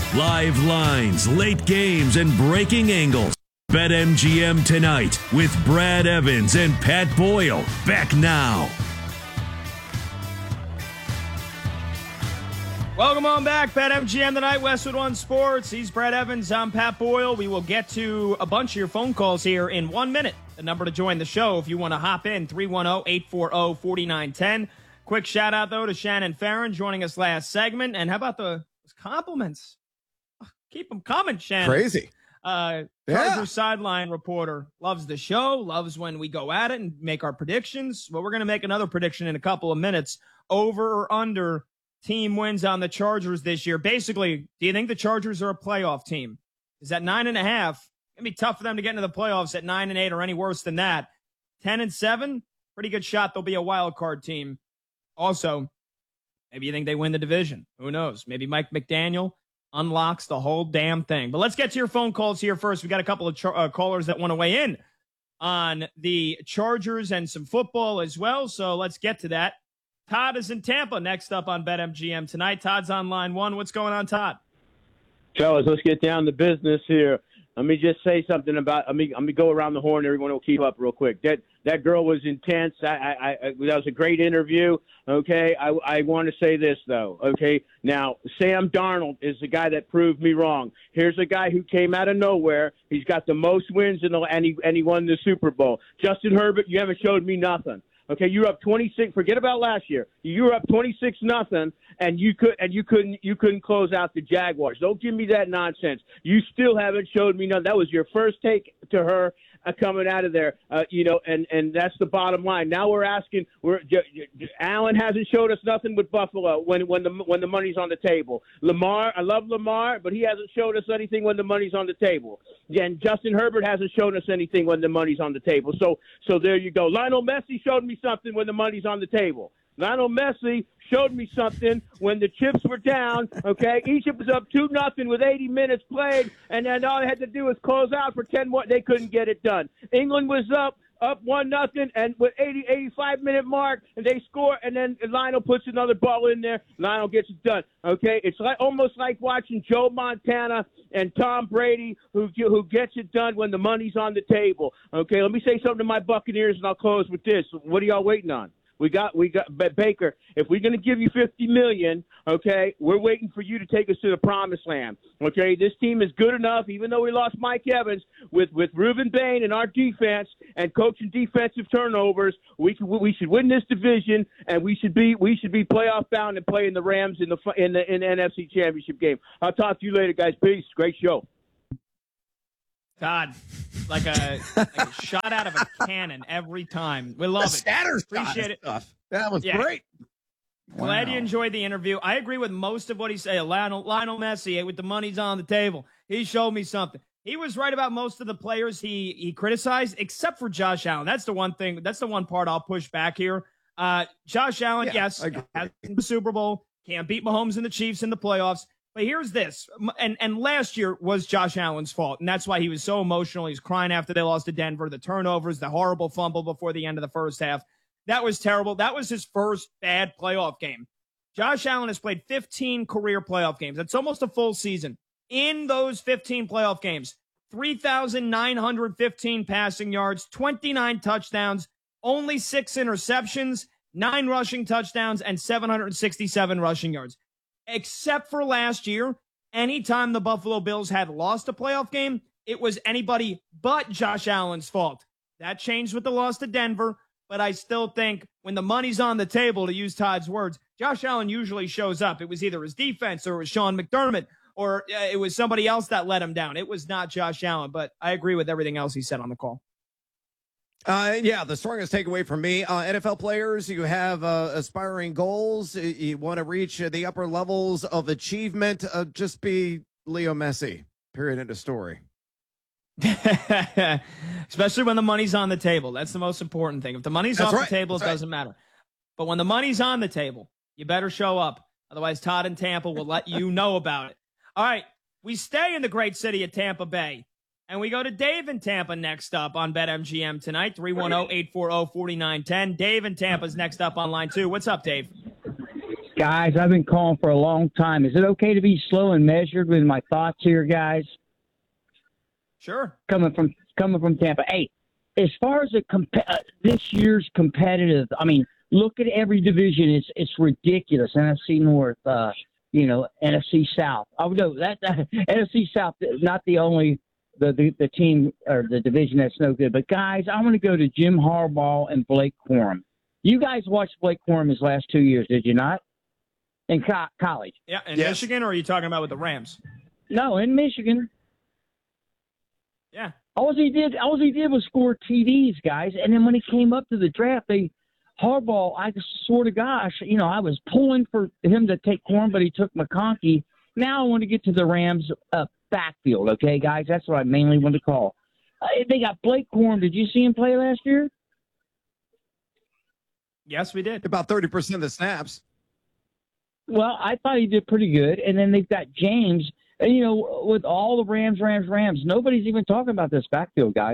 Live lines, late games, and breaking angles. BetMGM tonight with Brad Evans and Pat Boyle. Back now. Welcome on back. BetMGM tonight, Westwood One Sports. He's Brad Evans. I'm Pat Boyle. We will get to a bunch of your phone calls here in 1 minute. The number to join the show if you want to hop in, 310-840-4910. Quick shout out, though, to Shannon Farron joining us last segment. And how about those compliments? Keep them coming, Shannon. Crazy. Charger sideline reporter loves the show, loves when we go at it and make our predictions. Well, we're going to make another prediction in a couple of minutes. Over or under team wins on the Chargers this year. Basically, do you think the Chargers are a playoff team? Is that 9.5? It's going to be tough for them to get into the playoffs at 9-8 or any worse than that. 10-7, pretty good shot they'll be a wild card team. Also, maybe you think they win the division. Who knows? Maybe Mike McDaniel unlocks the whole damn thing. But let's get to your phone calls here first. We got a couple of callers that want to weigh in on the Chargers and some football as well. So let's get to that. Todd is in Tampa next up on BetMGM tonight. Todd's on line one. What's going on, Todd? Fellas, let's get down to business here. Let me just say something about. Let me go around the horn. Everyone will keep up real quick. That girl was intense. That was a great interview. Okay, I want to say this though. Okay, now Sam Darnold is the guy that proved me wrong. Here's a guy who came out of nowhere. He's got the most wins and he won the Super Bowl. Justin Herbert, you haven't showed me nothing. Okay, you're up 26. Forget about last year. You were up 26-0, and you couldn't close out the Jaguars. Don't give me that nonsense. You still haven't showed me nothing. That was your first take to her coming out of there. And that's the bottom line. Now we're asking. Allen hasn't showed us nothing with Buffalo when the money's on the table. Lamar, I love Lamar, but he hasn't showed us anything when the money's on the table. And Justin Herbert hasn't shown us anything when the money's on the table. So there you go. Lionel Messi showed me something when the money's on the table. Lionel Messi showed me something when the chips were down, okay? Egypt was up 2-0 with 80 minutes played, and then all they had to do was close out for 10 more. They couldn't get it done. England was up 1-0, and with 85-minute mark, and they score, and then Lionel puts another ball in there. Lionel gets it done, okay? It's almost like watching Joe Montana and Tom Brady who gets it done when the money's on the table, okay? Let me say something to my Buccaneers, and I'll close with this. What are y'all waiting on? We got Baker. If we're going to give you $50 million, okay, we're waiting for you to take us to the promised land. Okay, this team is good enough, even though we lost Mike Evans, with Reuben Bain and our defense and coaching defensive turnovers. We should win this division, and we should be playoff bound and playing the Rams in the NFC Championship game. I'll talk to you later, guys. Peace. Great show. Todd, like a shot out of a cannon every time. We love it. Appreciate it. Stuff. That was great. Glad you enjoyed the interview. I agree with most of what he said. Lionel Messi, with the money's on the table. He showed me something. He was right about most of the players he criticized, except for Josh Allen. That's the one thing. That's the one part I'll push back here. Josh Allen, yes, has the Super Bowl. Can't beat Mahomes and the Chiefs in the playoffs. But here's this, and last year was Josh Allen's fault, and that's why he was so emotional. He's crying after they lost to Denver, the turnovers, the horrible fumble before the end of the first half. That was terrible. That was his first bad playoff game. Josh Allen has played 15 career playoff games. That's almost a full season. In those 15 playoff games, 3,915 passing yards, 29 touchdowns, only 6 interceptions, 9 rushing touchdowns, and 767 rushing yards. Except for last year, anytime the Buffalo Bills had lost a playoff game, it was anybody but Josh Allen's fault. That changed with the loss to Denver, but I still think when the money's on the table, to use Todd's words, Josh Allen usually shows up. It was either his defense or it was Sean McDermott or it was somebody else that let him down. It was not Josh Allen, but I agree with everything else he said on the call. The strongest takeaway from me, NFL players, you have aspiring goals. You want to reach the upper levels of achievement. Just be Leo Messi, period, end of story. Especially when the money's on the table. That's the most important thing. If the money's off the table, it doesn't matter. But when the money's on the table, you better show up. Otherwise, Todd in Tampa will let you know about it. All right, we stay in the great city of Tampa Bay. And we go to Dave in Tampa next up on BetMGM tonight, 310-840-4910. Dave in Tampa's next up on line 2. What's up, Dave? Guys, I've been calling for a long time. Is it okay to be slow and measured with my thoughts here, guys? Sure. Coming from Tampa. Hey, as far as this year's competitive, I mean, look at every division. It's ridiculous. NFC North, NFC South. Oh no, that NFC South is not the only the team or the division that's no good. But guys, I want to go to Jim Harbaugh and Blake Corum. You guys watched Blake Corum his last 2 years, did you not? In college. Yeah, in Michigan, or are you talking about with the Rams? No, in Michigan. Yeah. All he did was score TDs, guys. And then when he came up to the draft, Harbaugh, I swear to gosh, I was pulling for him to take Corum, but he took McConkey. Now I want to get to the Rams backfield, okay, guys? That's what I mainly want to call. They got Blake Corum. Did you see him play last year? Yes, we did. About 30% of the snaps. Well, I thought he did pretty good. And then they've got James. And, with all the Rams, nobody's even talking about this backfield, guys.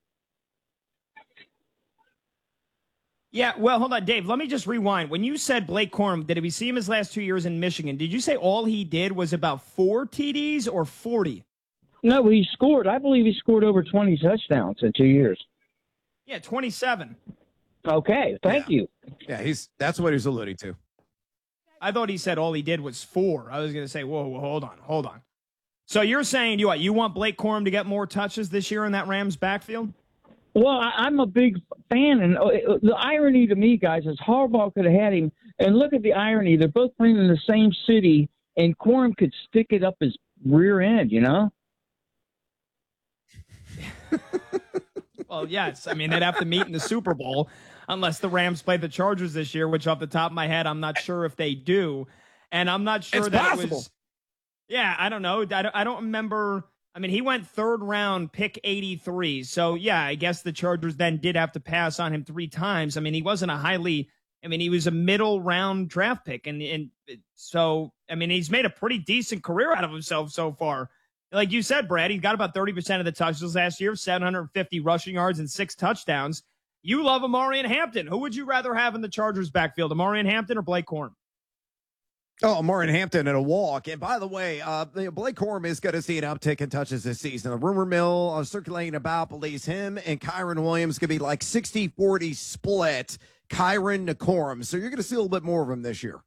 Yeah, well, hold on, Dave. Let me just rewind. When you said Blake Corum, did we see him his last 2 years in Michigan? Did you say all he did was about 4 TDs or 40? No, he scored. I believe he scored over 20 touchdowns in 2 years. Yeah, 27. Okay, thank you. Yeah, that's what he's alluding to. I thought he said all he did was 4. I was going to say, whoa, hold on. So you're saying you want Blake Corum to get more touches this year in that Rams backfield? Well, I'm a big fan, and the irony to me, guys, is Harbaugh could have had him. And look at the irony; they're both playing in the same city, and Corum could stick it up his rear end. Well, yes. I mean, they'd have to meet in the Super Bowl unless the Rams play the Chargers this year, which off the top of my head, I'm not sure if they do. And I'm not sure it was. Yeah, I don't know. I don't remember. I mean, he went third round, pick 83. So, yeah, I guess the Chargers then did have to pass on him 3 times. I mean, he wasn't he was a middle round draft pick. And so, I mean, he's made a pretty decent career out of himself so far. Like you said, Brad, he got about 30% of the touches last year, 750 rushing yards and 6 touchdowns. You love Omarion Hampton. Who would you rather have in the Chargers backfield, Omarion Hampton or Blake Corum? Oh, Omarion Hampton in a walk. And by the way, Blake Corum is going to see an uptick in touches this season. The rumor mill circulating about believes him and Kyren Williams could be like 60-40 split, Kyren to Corum. So you're going to see a little bit more of him this year.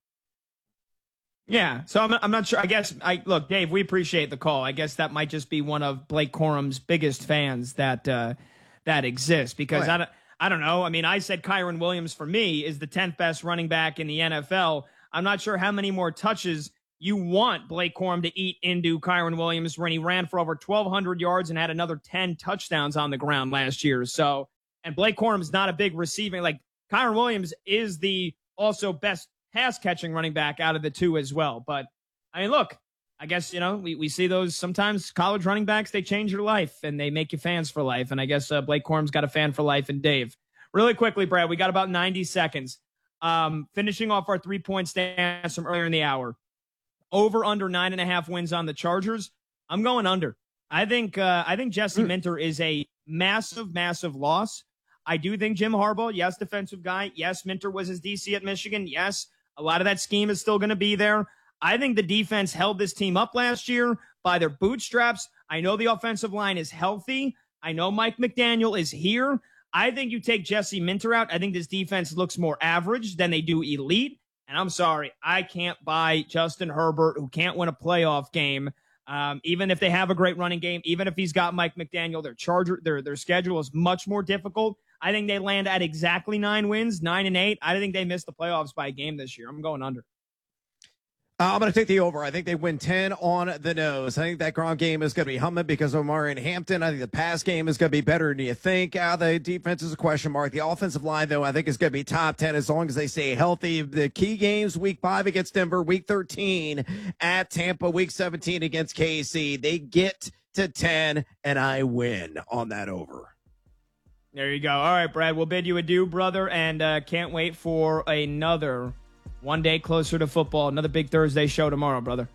Yeah, so I'm not sure. I guess look, Dave, we appreciate the call. I guess that might just be one of Blake Corum's biggest fans that exists because right. I don't know. I mean, I said Kyren Williams for me is the 10th best running back in the NFL. I'm not sure how many more touches you want Blake Corum to eat into Kyren Williams when he ran for over 1,200 yards and had another 10 touchdowns on the ground last year. So, and Blake Corum is not a big receiving. Like Kyren Williams is the also best pass catching running back out of the two as well. But I mean, look, I guess, we see those sometimes college running backs, they change your life and they make you fans for life. And I guess Blake Corum's got a fan for life in Dave. Really quickly, Brad, we got about 90 seconds. Finishing off our 3-point stance from earlier in the hour. Over under 9.5 wins on the Chargers. I'm going under. I think Jesse Minter is a massive, massive loss. I do think Jim Harbaugh, yes, defensive guy. Yes, Minter was his DC at Michigan. Yes, a lot of that scheme is still going to be there. I think the defense held this team up last year by their bootstraps. I know the offensive line is healthy. I know Mike McDaniel is here. I think you take Jesse Minter out. I think this defense looks more average than they do elite. And I'm sorry, I can't buy Justin Herbert, who can't win a playoff game. Even if they have a great running game, even if he's got Mike McDaniel, their schedule is much more difficult. I think they land at exactly 9 wins, 9-8. I think they miss the playoffs by a game this year. I'm going under. I'm going to take the over. I think they win 10 on the nose. I think that ground game is going to be humming because of Omarion Hampton. I think the pass game is going to be better than you think. The defense is a question mark. The offensive line, though, I think is going to be top 10 as long as they stay healthy. The key games, week 5 against Denver, week 13 at Tampa, week 17 against KC. They get to 10, and I win on that over. There you go. All right, Brad, we'll bid you adieu, brother, and can't wait for another one day closer to football. Another big Thursday show tomorrow, brother.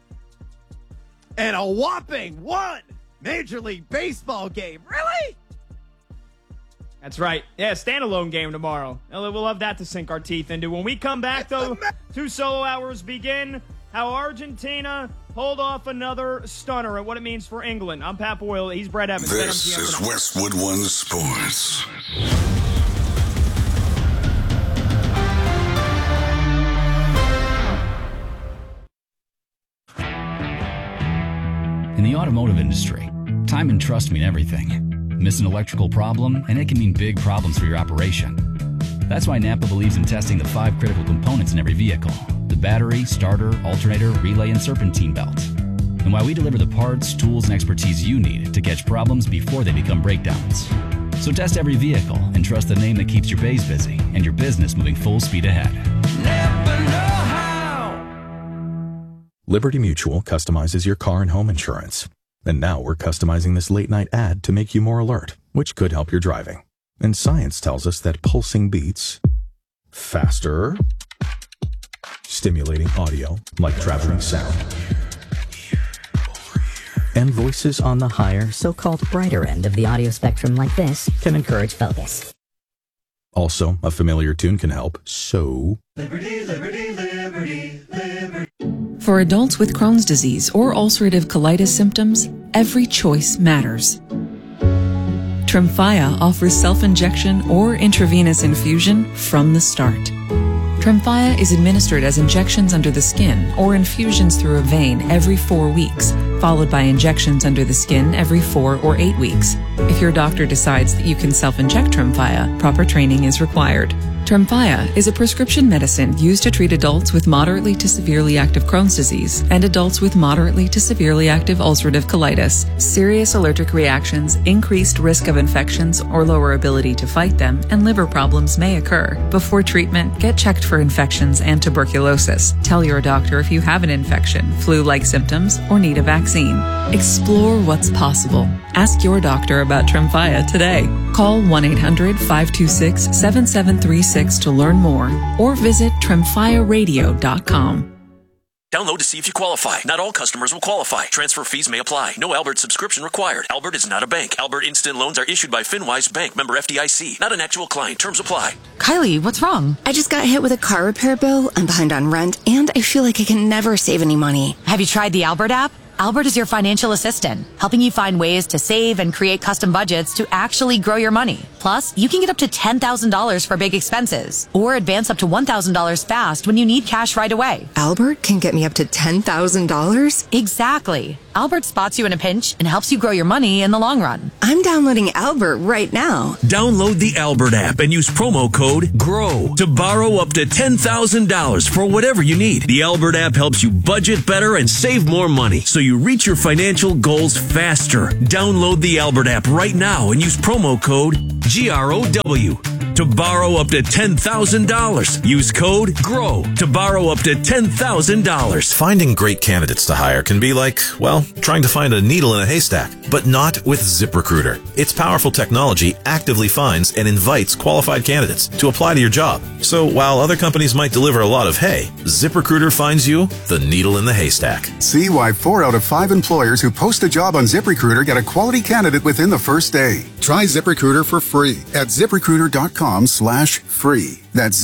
And a whopping 1 Major League Baseball game. Really? That's right. Yeah, standalone game tomorrow. We'll have that to sink our teeth into. When we come back, though, 2 solo hours begin. How Argentina pulled off another stunner and what it means for England. I'm Pat Boyle. He's Brett Evans. This is Westwood One Sports. In the automotive industry, time and trust mean everything. Miss an electrical problem, and it can mean big problems for your operation. That's why Napa believes in testing the 5 critical components in every vehicle: the battery, starter, alternator, relay, and serpentine belt. And why we deliver the parts, tools, and expertise you need to catch problems before they become breakdowns. So test every vehicle and trust the name that keeps your bays busy and your business moving full speed ahead. Napa know-how. Liberty Mutual customizes your car and home insurance. And now we're customizing this late-night ad to make you more alert, which could help your driving. And science tells us that pulsing beats faster, stimulating audio like traveling sound, and voices on the higher, so-called brighter end of the audio spectrum like this can encourage focus. Also, a familiar tune can help, so... Liberty, liberty, liberty, liberty. For adults with Crohn's disease or ulcerative colitis symptoms, every choice matters. Tremfya offers self-injection or intravenous infusion from the start. Tremfya is administered as injections under the skin or infusions through a vein every 4 weeks, followed by injections under the skin every 4 or 8 weeks. If your doctor decides that you can self-inject Tremfya, proper training is required. Tremfya is a prescription medicine used to treat adults with moderately to severely active Crohn's disease and adults with moderately to severely active ulcerative colitis. Serious allergic reactions, increased risk of infections or lower ability to fight them, and liver problems may occur. Before treatment, get checked for infections and tuberculosis. Tell your doctor if you have an infection, flu-like symptoms, or need a vaccine. Explore what's possible. Ask your doctor about Tremfya today. Call 1-800-526-7736 to learn more or visit tremfyaradio.com. Download to see if you qualify. Not all customers will qualify. Transfer fees may apply. No Albert subscription required. Albert is not a bank. Albert Instant Loans are issued by FinWise Bank, member FDIC. Not an actual client. Terms apply. Kylie, what's wrong? I just got hit with a car repair bill. I'm behind on rent, and I feel like I can never save any money. Have you tried the Albert app? Albert is your financial assistant, helping you find ways to save and create custom budgets to actually grow your money. Plus, you can get up to $10,000 for big expenses or advance up to $1,000 fast when you need cash right away. Albert can get me up to $10,000? Exactly. Albert spots you in a pinch and helps you grow your money in the long run. I'm downloading Albert right now. Download the Albert app and use promo code GROW to borrow up to $10,000 for whatever you need. The Albert app helps you budget better and save more money so you reach your financial goals faster. Download the Albert app right now and use promo code GROW to borrow up to $10,000. Use code GROW to borrow up to $10,000. Finding great candidates to hire can be like, well, trying to find a needle in a haystack, but not with ZipRecruiter. Its powerful technology actively finds and invites qualified candidates to apply to your job. So while other companies might deliver a lot of hay, ZipRecruiter finds you the needle in the haystack. See why 4 out of 5 employers who post a job on ZipRecruiter get a quality candidate within the first day. Try ZipRecruiter for free at ZipRecruiter.com/free. That's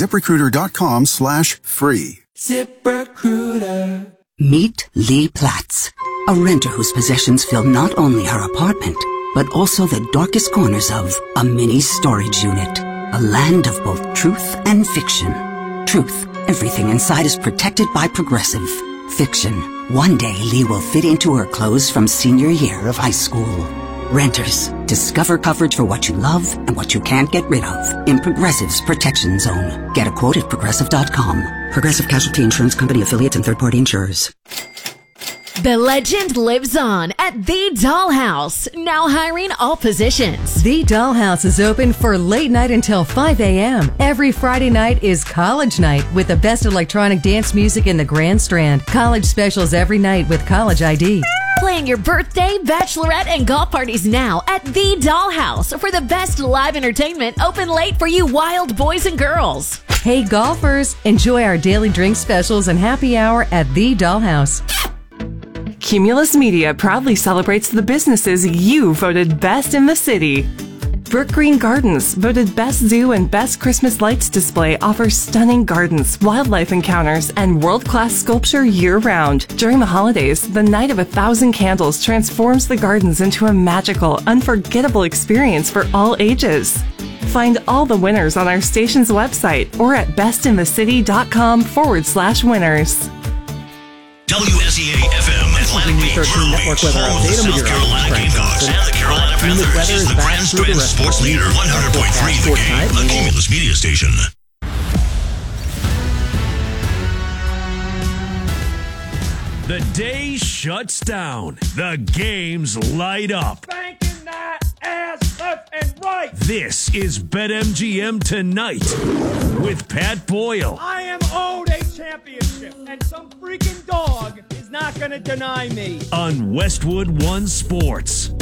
ZipRecruiter.com/free. ZipRecruiter. Meet Lee Platz, a renter whose possessions fill not only her apartment, but also the darkest corners of a mini storage unit. A land of both truth and fiction. Truth, everything inside is protected by Progressive. Fiction, one day Lee will fit into her clothes from senior year of high school. Renters, discover coverage for what you love and what you can't get rid of in Progressive's Protection Zone. Get a quote at Progressive.com. Progressive Casualty Insurance Company affiliates and third-party insurers. The legend lives on at The Dollhouse, now hiring all positions. The Dollhouse is open for late night until 5 a.m. Every Friday night is college night with the best electronic dance music in the Grand Strand. College specials every night with college ID. Plan your birthday, bachelorette, and golf parties now at The Dollhouse for the best live entertainment open late for you wild boys and girls. Hey golfers, enjoy our daily drink specials and happy hour at The Dollhouse. Cumulus Media proudly celebrates the businesses you voted best in the city. Brook Green Gardens, voted Best Zoo and Best Christmas Lights Display, offers stunning gardens, wildlife encounters, and world-class sculpture year-round. During the holidays, the Night of 1,000 Candles transforms the gardens into a magical, unforgettable experience for all ages. Find all the winners on our station's website or at bestinthecity.com/winners. WSEA-FM Atlantic Beach, Network weather update. South Carolina Gamecocks, and the Carolina Panthers is the Grand Strand Sports Leader, 100.3 The Game, a Cumulus media station. The day shuts down. The games light up. Banking that ass left and right. This is BetMGM Tonight with Pat Boyle. I am owed a championship, and some freaking dog is not going to deny me. On Westwood One Sports.